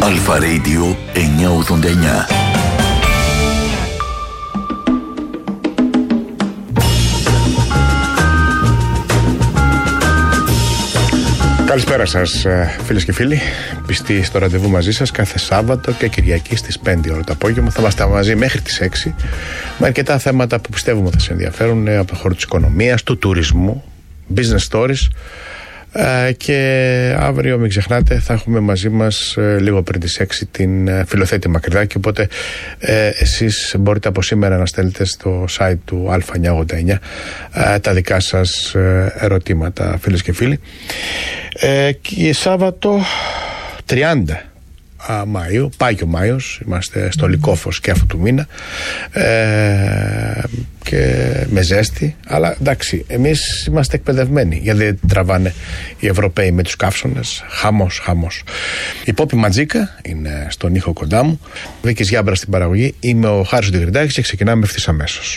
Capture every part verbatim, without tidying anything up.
Αλφα Radio εννιακόσια ογδόντα εννιά. Καλησπέρα σας, φίλες και φίλοι. Πιστοί στο ραντεβού μαζί σας κάθε Σάββατο και Κυριακή στις πέντε ώρα το απόγευμα. Θα είμαστε μαζί μέχρι τις έξι με αρκετά θέματα που πιστεύουμε θα σας ενδιαφέρουν από το χώρο της οικονομίας, του τουρισμού, business stories. Και αύριο, μην ξεχνάτε, θα έχουμε μαζί μας λίγο πριν τις έξι την Φιλοθέτη Μακρυδάκη. Οπότε ε, εσείς μπορείτε από σήμερα να στέλνετε στο site του Αλφα εννιακόσια ογδόντα εννιά ε, τα δικά σας ερωτήματα, φίλες και φίλοι. ε, Και Σάββατο τριάντα Μαΐου, πάει και ο Μάιος, είμαστε στο Λυκόφος και αυτού του μήνα, ε, και με ζέστη, αλλά εντάξει, εμείς είμαστε εκπαιδευμένοι, γιατί δεν τραβάνε οι Ευρωπαίοι με τους καύσωνες. Χαμός, χαμός. Η Πόπη Ματζίκα είναι στον ήχο κοντά μου, Βίκης Γιάμπρα στην παραγωγή, είμαι ο Χάρης Ντιγριντάκης και ξεκινάμε ευθύς αμέσως.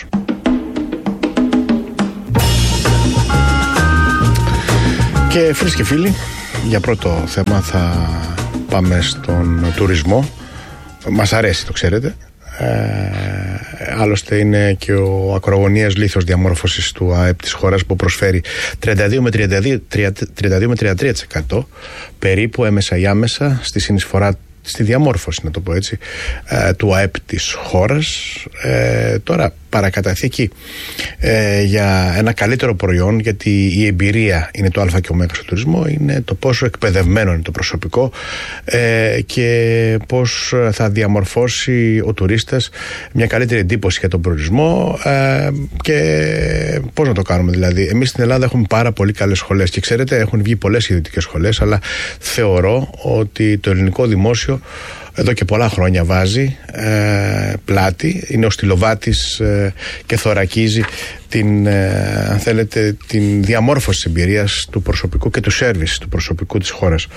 Και φίλες και φίλοι, για πρώτο θέμα θα πάμε στον τουρισμό. Μας αρέσει, το ξέρετε. Ε, άλλωστε είναι και ο ακρογωνίας λίθος διαμόρφωσης του ΑΕΠ της χώρας, που προσφέρει τριάντα δύο με τριάντα τρία τοις εκατό περίπου έμεσα ή άμεσα στη συνεισφορά, στη διαμόρφωση, να το πω έτσι, ε, του ΑΕΠ της χώρας. Ε, τώρα παρακαταθήκη ε, για ένα καλύτερο προϊόν, γιατί η εμπειρία είναι το α και ω στο τουρισμό, είναι το πόσο εκπαιδευμένο είναι το προσωπικό ε, και πώς θα διαμορφώσει ο τουρίστας μια καλύτερη εντύπωση για τον προορισμό, ε, και πώς να το κάνουμε δηλαδή. Εμείς στην Ελλάδα έχουμε πάρα πολύ καλές σχολές και ξέρετε, έχουν βγει πολλές ιδιωτικές σχολές, αλλά θεωρώ ότι το ελληνικό δημόσιο εδώ και πολλά χρόνια βάζει ε, πλάτη, είναι ο στυλοβάτης ε, και θωρακίζει την, ε, αν θέλετε, την διαμόρφωση της εμπειρίας του προσωπικού και του σέρβις του προσωπικού της χώρας.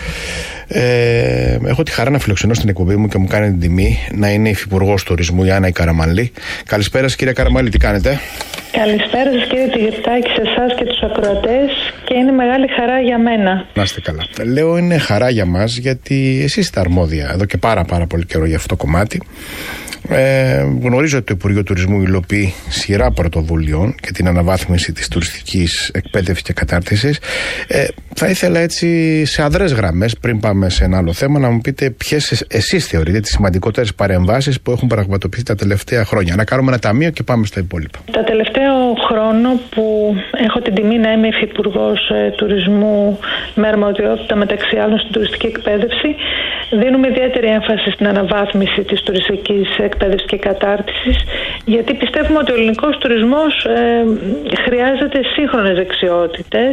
Ε, έχω τη χαρά να φιλοξενώ στην εκπομπή μου και μου κάνει την τιμή να είναι η Υφυπουργός Τουρισμού, η Άννα η Καραμανλή. Καλησπέρα σας, κυρία Καραμανλή, τι κάνετε? Καλησπέρα σας, κύριε Τιγριντάκη, σε εσάς και τους ακροατές, και είναι μεγάλη χαρά για μένα. Να είστε καλά. Λέω είναι χαρά για μας, γιατί εσείς είστε αρμόδια εδώ και πάρα πάρα πολύ καιρό για αυτό το κομμάτι. Ε, γνωρίζω ότι το Υπουργείο Τουρισμού υλοποιεί σειρά πρωτοβουλειών για την αναβάθμιση της τουριστικής εκπαίδευσης και κατάρτισης. Ε, θα ήθελα έτσι σε αδρές γραμμές, πριν πάμε σε ένα άλλο θέμα, να μου πείτε ποιες εσείς θεωρείτε τις σημαντικότερες παρεμβάσεις που έχουν πραγματοποιηθεί τα τελευταία χρόνια. Να κάνουμε ένα ταμείο και πάμε στα υπόλοιπα. Το τελευταίο χρόνο που έχω την τιμή να είμαι Υφυπουργός ε, Τουρισμού με αρμοδιότητα μεταξύ άλλων στην τουριστική εκπαίδευση, δίνουμε ιδιαίτερη έμφαση στην αναβάθμιση της τουριστικής εκπαίδευσης και κατάρτισης, γιατί πιστεύουμε ότι ο ελληνικός τουρισμός ε, χρειάζεται σύγχρονες δεξιότητες,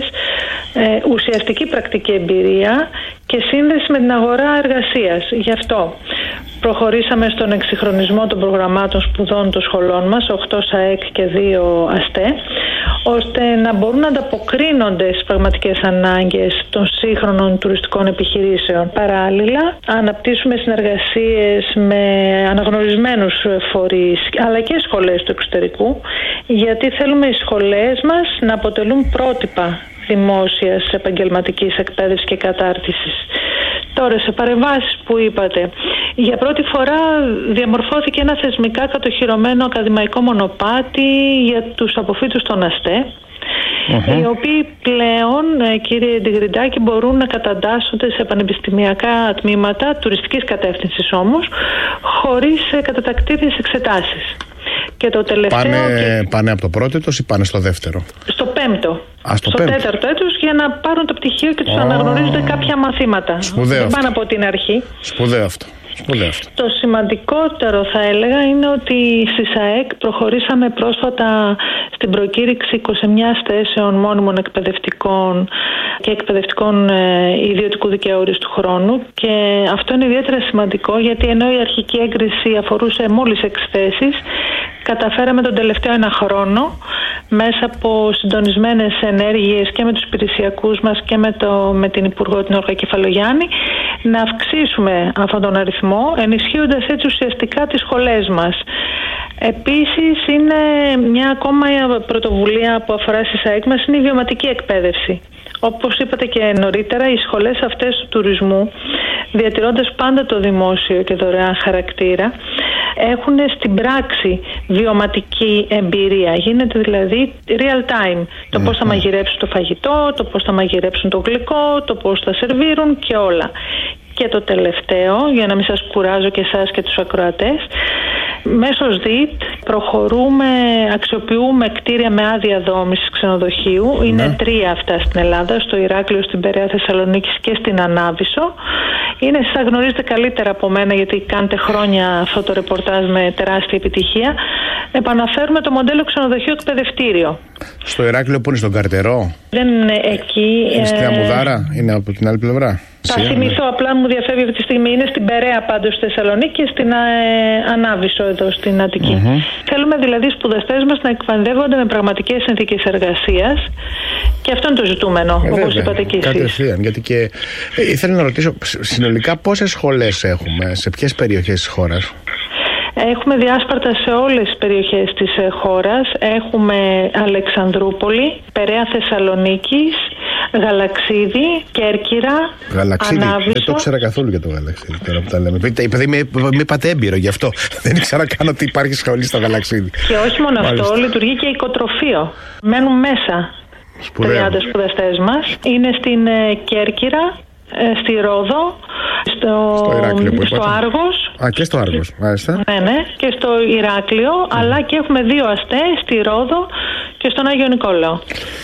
ε, ουσιαστική πρακτική εμπειρία και σύνδεση με την αγορά εργασίας. Γι' αυτό προχωρήσαμε στον εξυγχρονισμό των προγραμμάτων σπουδών των σχολών μας, οκτώ ΣΑΕΚ και δύο ΑΣΤΕ, ώστε να μπορούν να ανταποκρίνονται στις πραγματικές ανάγκες των σύγχρονων τουριστικών επιχειρήσεων. Παράλληλα, αναπτύσσουμε συνεργασίες με αναγνωρισμένους φορείς, αλλά και σχολές του εξωτερικού, γιατί θέλουμε οι σχολές μας να αποτελούν πρότυπα δημόσιας επαγγελματικής εκπαίδευσης και κατάρτισης. Τώρα, σε παρεμβάσεις που είπατε, για πρώτη φορά διαμορφώθηκε ένα θεσμικά κατοχυρωμένο ακαδημαϊκό μονοπάτι για τους αποφύτους των ΑΣΤΕ, uh-huh. οι οποίοι πλέον, κύριε Ντιγριντάκη, μπορούν να καταντάσσονται σε πανεπιστημιακά τμήματα, τουριστικής κατεύθυνσης όμως, χωρίς κατατακτήριες εξετάσεις. Και το τελευταίο πάνε, και... πάνε από το πρώτο έτος ή πάνε στο δεύτερο? Στο πέμπτο. Α, στο στο πέμπτο. τέταρτο έτος, για να πάρουν το πτυχίο και τους oh. αναγνωρίζονται κάποια μαθήματα. Σπουδαίο. Δεν πάνε από την αρχή. Σπουδαίο αυτό. Σπουδαίο αυτό. Το σημαντικότερο, θα έλεγα, είναι ότι στη ΣΑΕΚ προχωρήσαμε πρόσφατα στην προκήρυξη είκοσι ένα θέσεων μόνιμων εκπαιδευτικών και εκπαιδευτικών ε, ιδιωτικού δικαίου του χρόνου, και αυτό είναι ιδιαίτερα σημαντικό, γιατί ενώ η αρχική έγκριση αφορούσε μόλις έξι θέσεις, καταφέραμε τον τελευταίο ένα χρόνο, μέσα από συντονισμένες ενέργειες και με τους υπηρεσιακούς μας και με, το, με την Υπουργό την Όλγα Κεφαλογιάννη, να αυξήσουμε αυτόν τον αριθμό, ενισχύοντας έτσι ουσιαστικά τις σχολές μας. Επίσης, είναι μια ακόμα πρωτοβουλία που αφορά στη ΣΑΕΚ μας, είναι η βιωματική εκπαίδευση. Όπως είπατε και νωρίτερα, οι σχολές αυτές του τουρισμού διατηρώντας πάντα το δημόσιο και δωρεάν χαρακτήρα, έχουν στην πράξη βιωματική εμπειρία. Γίνεται δηλαδή real time. Το πώς θα μαγειρέψουν το φαγητό, το πώς θα μαγειρέψουν το γλυκό, το πώς θα σερβίρουν και όλα. Και το τελευταίο, για να μην σας κουράζω και εσάς και τους ακροατές, μέσω ΣΔΙΤ προχωρούμε, αξιοποιούμε κτίρια με άδεια δόμησης ξενοδοχείου. Είναι ναι. τρία αυτά στην Ελλάδα, στο Ηράκλειο, στην Περαία Θεσσαλονίκης και στην Ανάβησο. Είναι, σας γνωρίζετε καλύτερα από μένα, γιατί κάνετε χρόνια αυτό το ρεπορτάζ με τεράστια επιτυχία. Επαναφέρουμε το μοντέλο ξενοδοχείο εκπαιδευτήριο. Στο Ηράκλειο που είναι, στον Καρτερό? Δεν είναι εκεί. Είναι στην Αμμουδάρα, είναι από την άλλη πλευρά? Θα θυμηθώ, απλά μου διαφεύγει αυτή τη στιγμή. Είναι στην Περαία πάντως στη Θεσσαλονίκη και στην ε, Ανάβησο εδώ στην Αττική. Mm-hmm. Θέλουμε δηλαδή οι σπουδαστές μας να εκπαιδεύονται με πραγματικές συνθήκες εργασίας, και αυτό είναι το ζητούμενο, ε, όπως είπατε και εσείς. Κατευθείαν, γιατί και ε, ήθελα να ρωτήσω, συνολικά πόσες σχολές έχουμε, σε ποιες περιοχές της χώρας? Έχουμε διάσπαρτα σε όλες τις περιοχές της χώρας. Έχουμε Αλεξανδρούπολη, Περαία Θεσσαλονίκης, Γαλαξίδη, Κέρκυρα, Γαλαξίδη. Ανάβησο. Δεν το ήξερα καθόλου για το Γαλαξίδη τώρα που τα λέμε. Επειδή με, με είπατε έμπειρο γι' αυτό. Δεν ήξερα καν ότι υπάρχει σχολή στο Γαλαξίδη. Και όχι μόνο αυτό, Μάλιστα. λειτουργεί και οικοτροφείο. Μένουν μέσα τριάντα σπουδαστές μας. Είναι στην ε, Κέρκυρα, ε, στη Ρόδο, στο, στο, Ηράκλειο, που στο Άργος. Α, και στο Άργος, μάλιστα. Ναι, ναι, και στο Ηράκλειο, mm. αλλά και έχουμε δύο αστέ, στη Ρόδο και στον Άγιο Νικόλαο.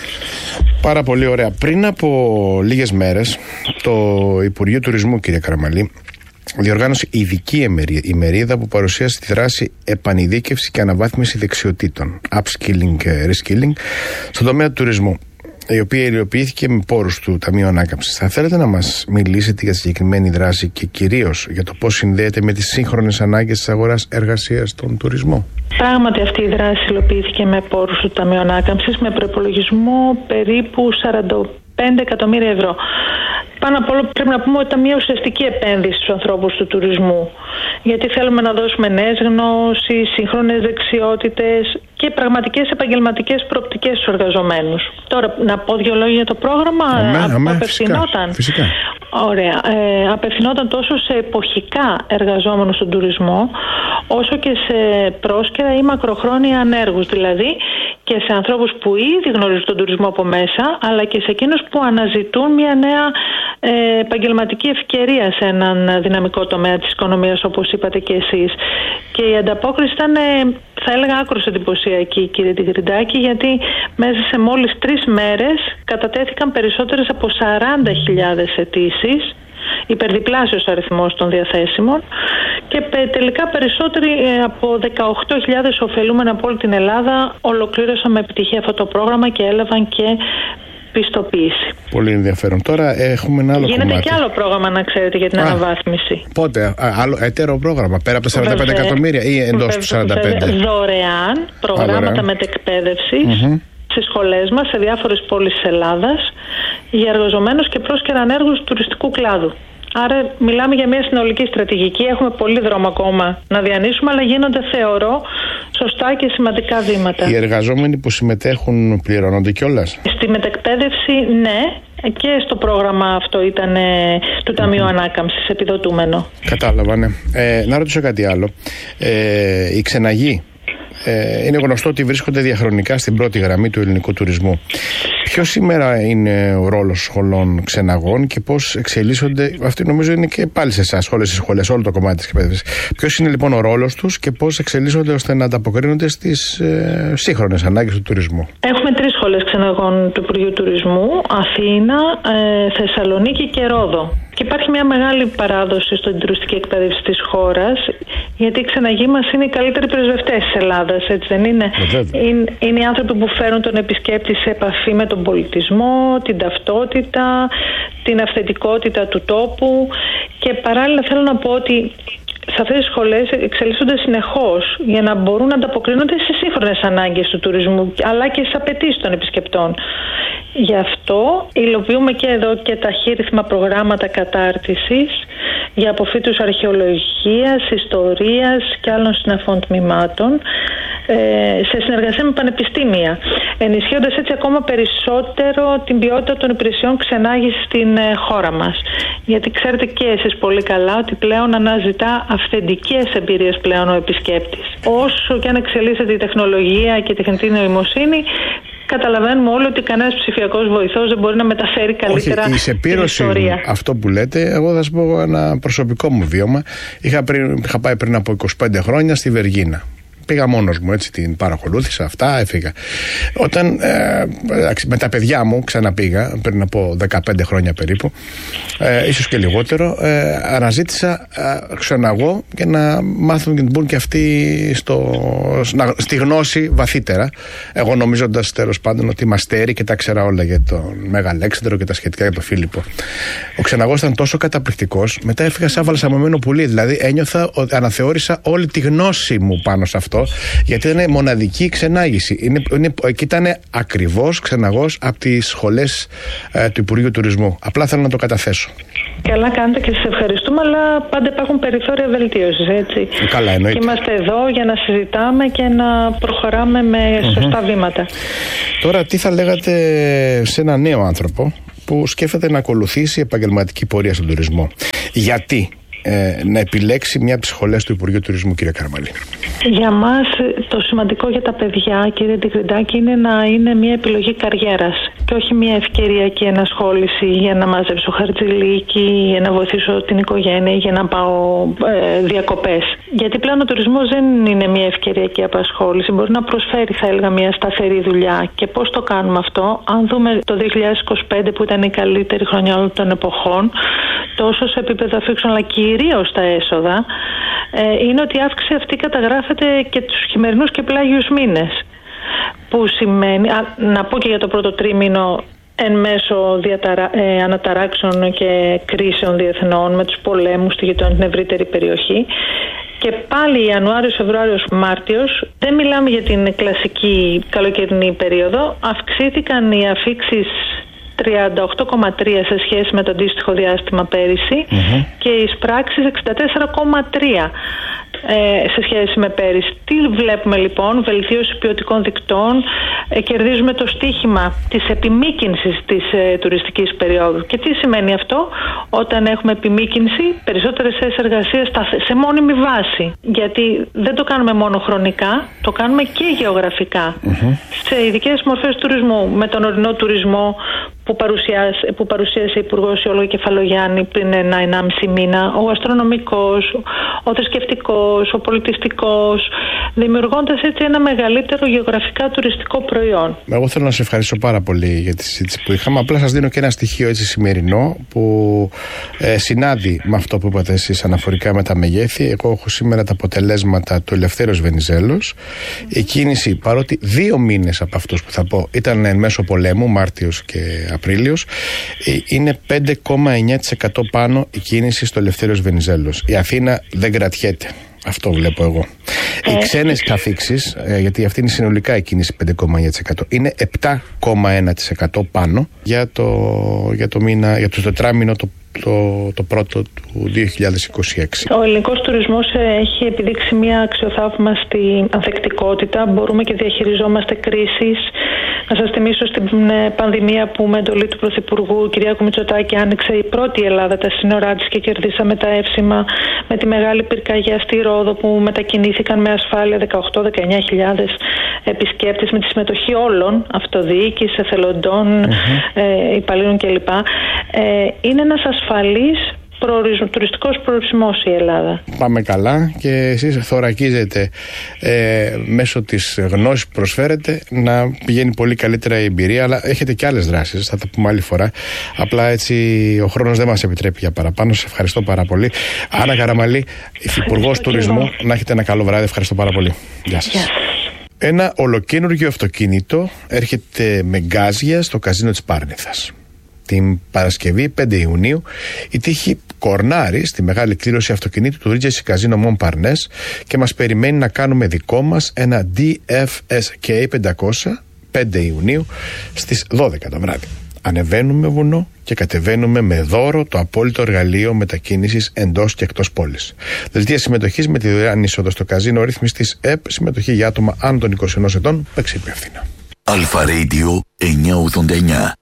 Πάρα πολύ ωραία. Πριν από λίγες μέρες, το Υπουργείο Τουρισμού, κύριε Καραμαλή, διοργάνωσε ειδική ημερίδα που παρουσίασε τη δράση επανειδίκευση και αναβάθμιση δεξιοτήτων, upskilling και reskilling, στον τομέα του τουρισμού, η οποία υλοποιήθηκε με πόρους του Ταμείου Ανάκαμψης. Θα θέλετε να μας μιλήσετε για τη συγκεκριμένη δράση και κυρίως για το πώς συνδέεται με τις σύγχρονες ανάγκες της αγοράς εργασίας στον τουρισμό? Πράγματι, αυτή η δράση υλοποιήθηκε με πόρους του Ταμείου Ανάκαμψης, με προϋπολογισμό περίπου σαράντα πέντε εκατομμύρια ευρώ. Πάνω απ' όλο πρέπει να πούμε ότι ήταν μια ουσιαστική επένδυση στους ανθρώπους του τουρισμού, γιατί θέλουμε να δώσουμε νέες γνώσεις, σύγχρονες δεξιότητες και πραγματικές επαγγελματικές προοπτικές στους εργαζομένους. Τώρα, να πω δύο λόγια για το πρόγραμμα. Αμέ, αμέ, απευθυνόταν. Φυσικά, φυσικά. Ωραία. Ε, απευθυνόταν τόσο σε εποχικά εργαζόμενους στον τουρισμό, όσο και σε πρόσκαιρα ή μακροχρόνια ανέργους, δηλαδή και σε ανθρώπους που ήδη γνωρίζουν τον τουρισμό από μέσα, αλλά και σε εκείνους που αναζητούν μια νέα ε, επαγγελματική ευκαιρία σε έναν δυναμικό τομέα της οικονομίας, όπως είπατε και εσείς. Και η ανταπόκριση ήταν, ε, θα έλεγα, άκρως εντυπωσιακή, κύριε Τιγρυντάκη, γιατί μέσα σε μόλις τρεις μέρες κατατέθηκαν περισσότερες από σαράντα χιλιάδες αιτήσεις, υπερδιπλάσιος αριθμός των διαθέσιμων, και τελικά περισσότεροι από δεκαοκτώ χιλιάδες ωφελούμενοι από όλη την Ελλάδα ολοκλήρωσαν με επιτυχία αυτό το πρόγραμμα και έλαβαν και πιστοποίηση. Πολύ ενδιαφέρον. Τώρα έχουμε ένα άλλο Γίνεται κομμάτι. και άλλο πρόγραμμα, να ξέρετε, για την Α, αναβάθμιση. Πότε? Α, άλλο έτερο πρόγραμμα, πέρα από τα σαράντα πέντε Βεβαίως, εκατομμύρια ή εντός του σαράντα πέντε? Δωρεάν προγράμματα μετεκπαίδευσης mm-hmm. στις σχολές μας σε διάφορες πόλεις της Ελλάδας για εργαζομένους και πρόσκαιρα ανέργους του τουριστικού κλάδου. Άρα μιλάμε για μια συνολική στρατηγική. Έχουμε πολύ δρόμο ακόμα να διανύσουμε, αλλά γίνονται, θεωρώ, σωστά και σημαντικά βήματα. Οι εργαζόμενοι που συμμετέχουν πληρώνονται κιόλας? Στη μετεκπαίδευση, ναι. Και στο πρόγραμμα αυτό ήταν ε, του Ταμείου mm-hmm. Ανάκαμψης, επιδοτούμενο. Κατάλαβα, ναι. Ε, να ρωτήσω κάτι άλλο. Ε, οι ξεναγοί ε, είναι γνωστό ότι βρίσκονται διαχρονικά στην πρώτη γραμμή του ελληνικού τουρισμού. Ποιος σήμερα είναι ο ρόλος σχολών ξεναγών και πώς εξελίσσονται? Αυτή νομίζω είναι και πάλι σε εσάς, όλες τις σχολές, όλο το κομμάτι της εκπαίδευσης. Ποιος είναι λοιπόν ο ρόλος τους και πώς εξελίσσονται ώστε να ανταποκρίνονται στις ε, σύγχρονες ανάγκες του τουρισμού? Έχουμε τρεις σχολές ξεναγών του Υπουργείου Τουρισμού: Αθήνα, ε, Θεσσαλονίκη και Ρόδο. Και υπάρχει μια μεγάλη παράδοση στην τουριστική εκπαίδευση της χώρας, γιατί οι ξεναγοί μας είναι οι καλύτεροι πρεσβευτές της Ελλάδας, έτσι δεν είναι? είναι? Είναι οι άνθρωποι που φέρουν τον επισκέπτη σε επαφή με τον πολιτισμό, την ταυτότητα, την αυθεντικότητα του τόπου. Και παράλληλα θέλω να πω ότι σε αυτές τις σχολές εξελίσσονται συνεχώς για να μπορούν να ανταποκρίνονται στις σύγχρονες ανάγκες του τουρισμού, αλλά και στις απαιτήσεις των επισκεπτών. Γι' αυτό υλοποιούμε και εδώ και ταχύρυθμα προγράμματα κατάρτισης για αποφύτους αρχαιολογίας, ιστορίας και άλλων συναφών τμήματων. σε συνεργασία με πανεπιστήμια, ενισχύοντας έτσι ακόμα περισσότερο την ποιότητα των υπηρεσιών ξενάγησης στην χώρα μας. Γιατί ξέρετε και εσείς πολύ καλά ότι πλέον αναζητά αυθεντικές εμπειρίες πλέον ο επισκέπτης. Όσο και αν εξελίσσεται η τεχνολογία και η τεχνητή νοημοσύνη, καταλαβαίνουμε όλοι ότι κανένας ψηφιακός βοηθός δεν μπορεί να μεταφέρει καλύτερα. Όχι, η σεπήρωση, αυτό που λέτε, εγώ θα σας πω ένα προσωπικό μου βίωμα. Είχα, πριν, είχα πάει πριν από είκοσι πέντε χρόνια στη Βεργίνα. Πήγα μόνος μου, έτσι, την παρακολούθησα, αυτά, έφυγα. Όταν ε, με τα παιδιά μου ξαναπήγα, πριν από δεκαπέντε χρόνια περίπου, ε, ίσως και λιγότερο, ε, αναζήτησα ε, ξαναγώ και να μάθουν και να μπουν και αυτοί στο, στη γνώση βαθύτερα. Εγώ νομίζοντας τέλος πάντων ότι είμαστε τέρι και τα ξέρα όλα για τον Μέγα Αλέξανδρο και τα σχετικά για τον Φίλιππο. Ο ξεναγός ήταν τόσο καταπληκτικός, μετά έφυγα σαν βαλσαμωμένο πουλί. Δηλαδή ένιωθα ότι αναθεώρησα όλη τη γνώση μου πάνω σε αυτό. Γιατί ήταν μοναδική ξενάγηση. Είναι, είναι, εκεί ήταν ακριβώς ξεναγός από τις σχολές ε, του Υπουργείου Τουρισμού. Απλά θέλω να το καταθέσω. Καλά κάνετε και σας ευχαριστούμε, αλλά πάντα υπάρχουν περιθώρια βελτίωσης, έτσι. Καλά, εννοείται. Και είμαστε εδώ για να συζητάμε και να προχωράμε με σωστά mm-hmm. βήματα. Τώρα, τι θα λέγατε σε ένα νέο άνθρωπο που σκέφτεται να ακολουθήσει επαγγελματική πορεία στον τουρισμό? Γιατί Ε, να επιλέξει μια από τις σχολές του Υπουργείου Τουρισμού, κύριε Καραμαλή? Για μας το σημαντικό για τα παιδιά, κύριε Τικρυντάκη, είναι να είναι μια επιλογή καριέρας και όχι μια ευκαιριακή ενασχόληση για να μαζέψω χαρτζηλίκι, για να βοηθήσω την οικογένεια, για να πάω ε, διακοπές. Γιατί πλέον ο τουρισμός δεν είναι μια ευκαιριακή απασχόληση, μπορεί να προσφέρει, θα έλεγα, μια σταθερή δουλειά. Και πώς το κάνουμε αυτό? Αν δούμε το δύο χιλιάδες είκοσι πέντε, που ήταν η καλύτερη χρονιά όλων των εποχών, τόσο σε επίπεδο αφήξεων αλλά κυρίως στα έσοδα, ε, είναι ότι η αύξηση αυτή καταγράφεται και τους χειμερινούς και πλάγιους μήνες. Που σημαίνει, α, να πω και για το πρώτο τρίμηνο, εν μέσω διαταρα, ε, αναταράξεων και κρίσεων διεθνών με τους πολέμους στη γειτόνια την ευρύτερη περιοχή. Και πάλι Ιανουάριος, Φεβρουάριος, Μάρτιος, δεν μιλάμε για την κλασική καλοκαιρινή περίοδο, αυξήθηκαν οι αφήξεις τριάντα οκτώ κόμμα τρία σε σχέση με το αντίστοιχο διάστημα πέρυσι mm-hmm. και οι εισπράξεις εξήντα τέσσερα κόμμα τρία ε, σε σχέση με πέρυσι. Τι βλέπουμε λοιπόν? Βελτίωση ποιοτικών δικτών, ε, κερδίζουμε το στίχημα της επιμήκυνσης της ε, τουριστικής περίοδου. Και τι σημαίνει αυτό? Όταν έχουμε επιμήκυνση, περισσότερες θέσεις εργασίας σε μόνιμη βάση. Γιατί δεν το κάνουμε μόνο χρονικά, το κάνουμε και γεωγραφικά. Mm-hmm. Σε ειδικές μορφές τουρισμού, με τον ορεινό τουρισμό που παρουσίασε, που παρουσίασε η Υπουργός Ιόλογα Κεφαλογιάννη πριν ένα ενάμιση μήνα, ο γαστρονομικός, ο θρησκευτικός, ο πολιτιστικός, δημιουργώντας έτσι ένα μεγαλύτερο γεωγραφικά τουριστικό προϊόν. Εγώ θέλω να σας ευχαριστήσω πάρα πολύ για τη συζήτηση που είχαμε. Απλά σας δίνω και ένα στοιχείο έτσι σημερινό που ε, συνάδει με αυτό που είπατε εσείς αναφορικά με τα μεγέθη. Εγώ έχω σήμερα τα αποτελέσματα του Ελευθέριος Βενιζέλος. Mm-hmm. Η κίνηση, παρότι δύο μήνες από αυτούς που θα πω ήταν εν μέσω πολέμου, Μάρτιος και Απρίλιος, είναι πέντε κόμμα εννιά τοις εκατό πάνω η κίνηση στο Ελευθέριος Βενιζέλος. Η Αθήνα δεν κρατιέται. Αυτό βλέπω εγώ. Ε, Οι ξένες αφήξεις, ε, γιατί αυτή είναι συνολικά η κίνηση πέντε κόμμα εννιά τοις εκατό, είναι επτά κόμμα ένα τοις εκατό πάνω για το, για το, μήνα, για το τετράμινο το, το, το πρώτο του δύο χιλιάδες είκοσι έξι. Ο ελληνικός τουρισμός έχει επιδείξει μια αξιοθαύμαστη ανθεκτικότητα. Μπορούμε και διαχειριζόμαστε κρίσεις. Να σας θυμίσω στην πανδημία που με εντολή του Πρωθυπουργού Κυριάκου Μητσοτάκη άνοιξε η πρώτη Ελλάδα τα σύνορά της και κερδίσαμε τα εύσημα, με τη μεγάλη πυρκαγιά στη Ρόδο που μετακινήθηκαν με ασφάλεια δεκαοκτώ με δεκαεννιά χιλιάδες επισκέπτες, με τη συμμετοχή όλων, αυτοδιοίκηση, εθελοντών, mm-hmm. ε, υπαλλήλων κλπ. Ε, είναι ένας ασφαλής προορισμό, τουριστικός προορισμός η Ελλάδα. Πάμε καλά και εσείς θωρακίζετε ε, μέσω της γνώσης που προσφέρετε να πηγαίνει πολύ καλύτερα η εμπειρία, αλλά έχετε και άλλες δράσεις, θα τα πούμε άλλη φορά. Απλά έτσι ο χρόνος δεν μας επιτρέπει για παραπάνω. Σας ευχαριστώ πάρα πολύ. Άννα Καραμαλή, Υφυπουργός Τουρισμού, να έχετε ένα καλό βράδυ. Ευχαριστώ πάρα πολύ. Γεια σας. Yeah. Ένα ολοκένουργιο αυτοκίνητο έρχεται με γκάζια στο καζίνο της Πάρνηθας. Την Παρασκευή πέντε Ιουνίου η τύχη κορνάρει στη μεγάλη κλήρωση αυτοκινήτου του Regency Casino Montparnasse και μας περιμένει να κάνουμε δικό μας ένα ντι εφ ες κέι πεντακόσια πέντε Ιουνίου στις δώδεκα το βράδυ. Ανεβαίνουμε βουνό και κατεβαίνουμε με δώρο το απόλυτο εργαλείο μετακίνησης εντός και εκτός πόλης. Δελτία συμμετοχής με τη δωρεάν είσοδο στο καζίνο ρύθμιστης ΕΠ. Συμμετοχή για άτομα άνω των είκοσι ενός ετών. Παίξε υπεύθυνα. Αλφα Radio εννιακόσια ογδόντα εννιά.